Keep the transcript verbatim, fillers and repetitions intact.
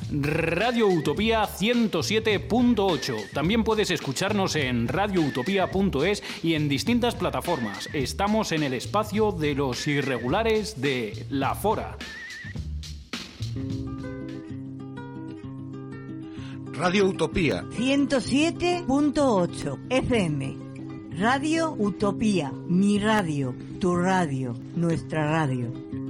Radio Utopía ciento siete punto ocho. También puedes escucharnos en radio utopía punto es y en distintas plataformas. Estamos en el espacio de los irregulares de La Fora. Radio Utopía ciento siete punto ocho F M. Radio Utopía, mi radio, tu radio, nuestra radio.